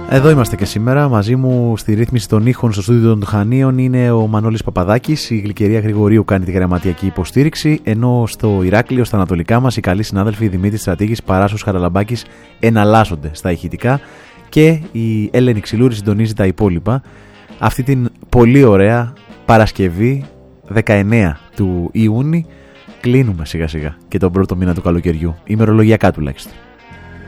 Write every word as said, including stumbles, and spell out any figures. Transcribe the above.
Εδώ είμαστε και σήμερα. Μαζί μου στη ρύθμιση των ήχων στο στούντιο των Χανίων είναι ο Μανώλης Παπαδάκης. Η Γλυκερία Γρηγορίου κάνει τη γραμματιακή υποστήριξη. Ενώ στο Ηράκλειο, στα ανατολικά μας, οι καλοί συνάδελφοι Δημήτρης Στρατήγης, Παράσος Χαραλαμπάκης εναλλάσσονται στα ηχητικά και η Έλενη Ξυλούρη συντονίζει τα υπόλοιπα. Αυτή την πολύ ωραία Παρασκευή δεκαεννέα του Ιούνιου κλείνουμε σιγά σιγά και τον πρώτο μήνα του καλοκαιριού, ημερολογιακά τουλάχιστον.